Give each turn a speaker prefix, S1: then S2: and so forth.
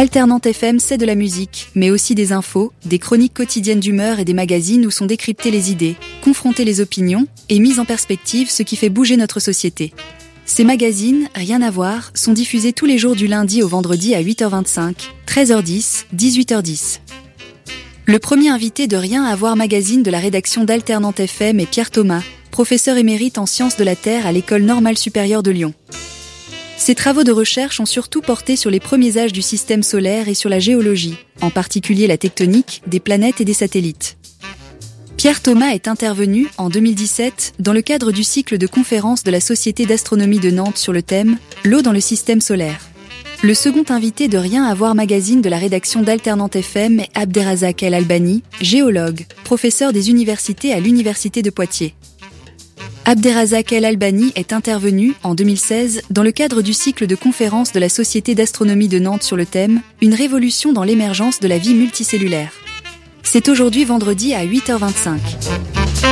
S1: Alternante FM, c'est de la musique, mais aussi des infos, des chroniques quotidiennes d'humeur et des magazines où sont décryptées les idées, confrontées les opinions et mises en perspective ce qui fait bouger notre société. Ces magazines, rien à voir, sont diffusés tous les jours du lundi au vendredi à 8h25, 13h10, 18h10. Le premier invité de Rien à voir magazine de la rédaction d'Alternante FM est Pierre Thomas, professeur émérite en sciences de la Terre à l'École normale supérieure de Lyon. Ses travaux de recherche ont surtout porté sur les premiers âges du système solaire et sur la géologie, en particulier la tectonique, des planètes et des satellites. Pierre Thomas est intervenu, en 2017, dans le cadre du cycle de conférences de la Société d'astronomie de Nantes sur le thème « L'eau dans le système solaire ». Le second invité de Rien à voir magazine de la rédaction d'Alternante FM est Abderrazak El Albani, géologue, professeur des universités à l'Université de Poitiers. Abderrazak El Albani est intervenu, en 2016, dans le cadre du cycle de conférences de la Société d'astronomie de Nantes sur le thème « Une révolution dans l'émergence de la vie multicellulaire ». C'est aujourd'hui vendredi à 8h25.